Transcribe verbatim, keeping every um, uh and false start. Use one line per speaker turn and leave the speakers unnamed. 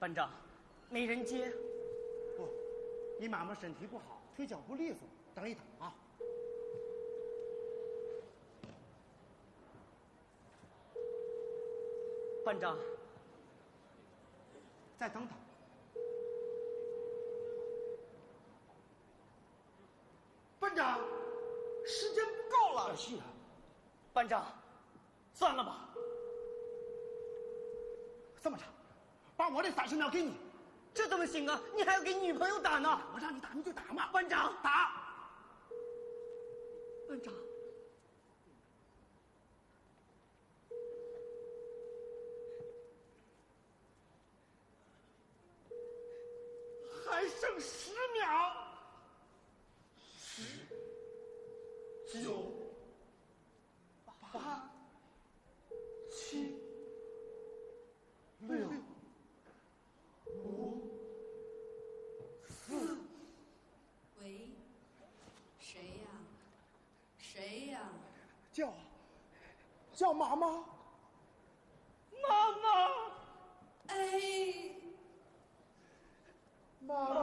班长，没人接。
不，你妈妈身体不好，腿脚不利索，等一等啊。
班长，
再等等。班长，时间不够了。是啊。
班长，算了吧。
这么着，把我的三十秒给你。
这怎么行啊？你还要给女朋友打呢？
我让你打你就打嘛。
班长，
打。
班长。
还剩十秒。十、九、八、七、六、五、四。
喂，谁呀？谁呀？
叫，叫妈妈。
妈妈。
哎，
妈妈。